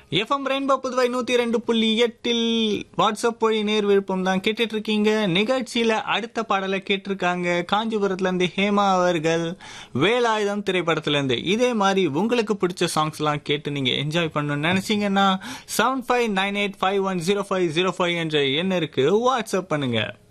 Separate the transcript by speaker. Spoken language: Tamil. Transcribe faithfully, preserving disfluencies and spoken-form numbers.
Speaker 1: எஃப்எம் ரெயின்போ புதுவை நூத்தி ரெண்டு புள்ளி எட்டில் வாட்ஸ்அப் வழி நேர் விருப்பம் தான் கேட்டுட்டு இருக்கீங்க. நிகழ்ச்சியில அடுத்த பாடலை கேட்டிருக்காங்க காஞ்சிபுரத்துல இருந்து ஹேமா அவர்கள். வேலாயுதம் திரைப்படத்துல இருந்து. இதே மாதிரி உங்களுக்கு பிடிச்ச சாங்ஸ் எல்லாம் கேட்டு நீங்க என்ஜாய் பண்ணணும்னு நினைச்சீங்கன்னா seven five nine eight five one zero five zero five என்ற எண்ணிற்கு வாட்ஸ்அப் பண்ணுங்க.